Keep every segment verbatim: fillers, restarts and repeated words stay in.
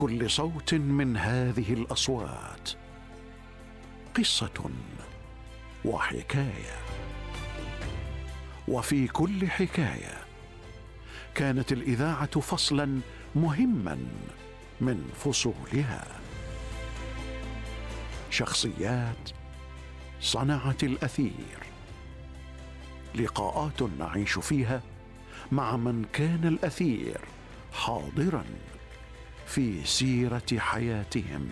كل صوت من هذه الأصوات قصة وحكاية، وفي كل حكاية كانت الإذاعة فصلا مهما من فصولها. شخصيات صنعت الأثير، لقاءات نعيش فيها مع من كان الأثير حاضرا في سيرة حياتهم.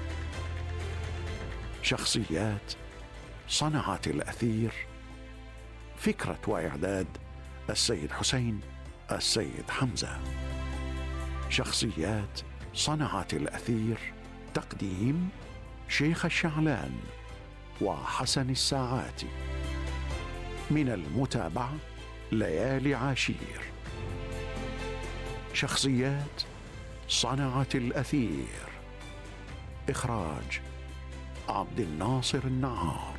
شخصيات صنعت الأثير، فكرة وإعداد السيد حسين السيد حمزة. شخصيات صنعت الأثير، تقديم شيخ الشعلان وحسن الساعاتي. من المتابعة ليالي عاشير. شخصيات صنعت الأثير، إخراج عبد الناصر النعار.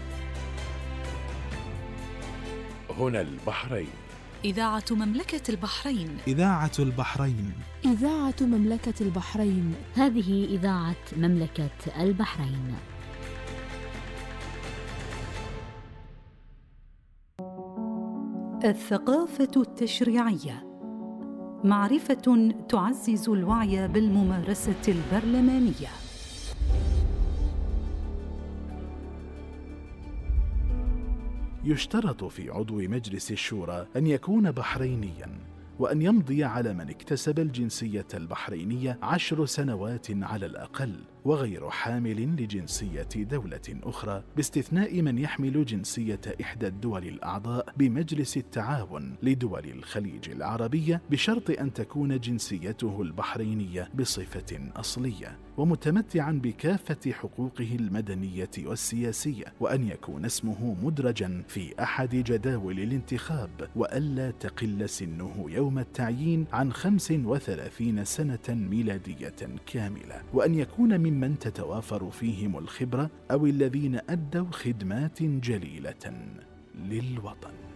هنا البحرين، إذاعة مملكة البحرين. إذاعة البحرين. إذاعة مملكة البحرين. هذه إذاعة مملكة البحرين. الثقافة التشريعية، معرفة تعزز الوعي بالممارسة البرلمانية. يشترط في عضو مجلس الشورى أن يكون بحرينياً، وأن يمضي على من اكتسب الجنسية البحرينية عشر سنوات على الأقل، وغير حامل لجنسية دولة أخرى، باستثناء من يحمل جنسية إحدى الدول الأعضاء بمجلس التعاون لدول الخليج العربية، بشرط أن تكون جنسيته البحرينية بصفة أصلية، ومتمتعا بكافة حقوقه المدنية والسياسية، وأن يكون اسمه مدرجا في أحد جداول الانتخاب، وألا تقل سنه يوم التعيين عن خمس وثلاثين سنة ميلادية كاملة، وأن يكون ممن تتوافر فيهم الخبرة أو الذين أدوا خدمات جليلة للوطن.